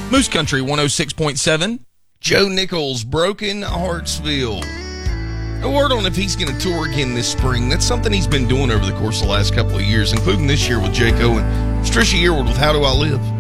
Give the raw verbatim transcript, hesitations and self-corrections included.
Moose Country one oh six point seven. Joe Nichols, Broken Heartsville. A word on if he's going to tour again this spring. That's something he's been doing over the course of the last couple of years, including this year with Jake Owen. It's Trisha Yearwood with How Do I Live?